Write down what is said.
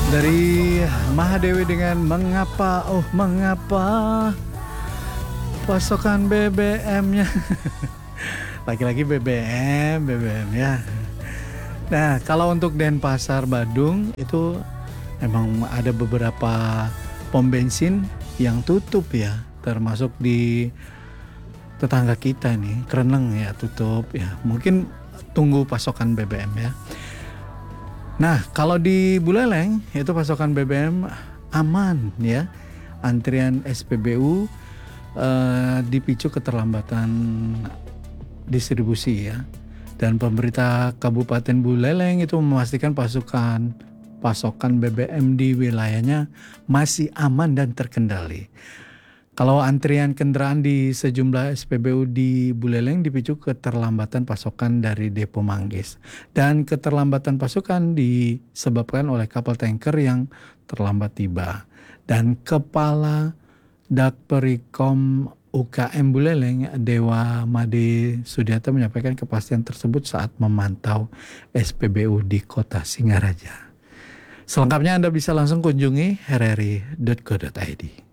Dari Mahadewi dengan mengapa, oh mengapa pasokan BBM-nya. Lagi-lagi BBM ya. Nah, kalau untuk Denpasar Badung itu memang ada beberapa pom bensin yang tutup ya, termasuk di tetangga kita nih, Kreneng ya tutup ya. Mungkin tunggu pasokan BBM ya. Nah, kalau di Buleleng itu pasokan BBM aman ya. Antrian SPBU dipicu keterlambatan distribusi ya. Dan pemerintah Kabupaten Buleleng itu memastikan pasokan BBM di wilayahnya masih aman dan terkendali. Kalau antrian kendaraan di sejumlah SPBU di Buleleng dipicu keterlambatan pasokan dari Depo Manggis. Dan keterlambatan pasokan disebabkan oleh kapal tanker yang terlambat tiba. Dan Kepala Dakperikom UKM Buleleng, Dewa Made Sudiarto menyampaikan kepastian tersebut saat memantau SPBU di Kota Singaraja. Selengkapnya Anda bisa langsung kunjungi rri.co.id.